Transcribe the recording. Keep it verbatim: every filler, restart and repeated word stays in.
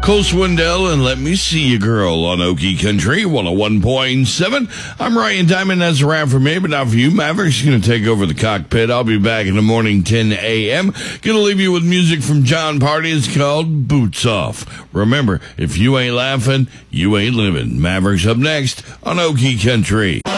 Cole Swindell and Let Me See You Girl on Okie Country one oh one point seven. I'm Ryan Diamond. That's a wrap for me, but not for you. Maverick's going to take over the cockpit. I'll be back in the morning, ten a.m. Going to leave you with music from John Party. It's called Boots Off. Remember, if you ain't laughing, you ain't living. Maverick's up next on Okie Country.